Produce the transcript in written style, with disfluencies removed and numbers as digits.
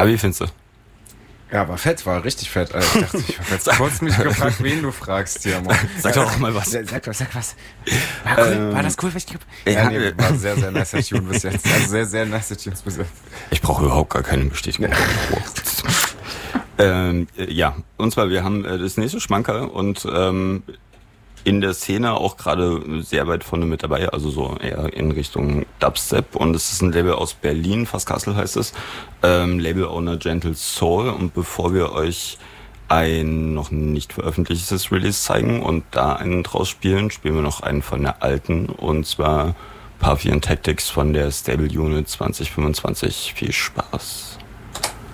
Aber wie findest du? Ja, war fett, war richtig fett. Also ich dachte, ich habe jetzt kurz mich gefragt, wen du fragst hier, Mann. Sag doch auch mal was. Sag was. War cool, war das cool, was ich glaube? Ja, Nee, war sehr, sehr nice Tune bis jetzt. Also sehr, sehr nice Tunes bis jetzt. Ich brauche überhaupt gar keine Bestätigung. Ja, und zwar, wir haben das nächste Schmankerl und in der Szene auch gerade sehr weit vorne mit dabei, also so eher in Richtung Dubstep, und es ist ein Label aus Berlin, Fasskassel heißt es, Label Owner Gentle Soul, und bevor wir euch ein noch nicht veröffentlichtes Release zeigen und da einen draus spielen wir noch einen von der alten, und zwar Puffy and Tactics von der Stable Unit 2025. Viel Spaß.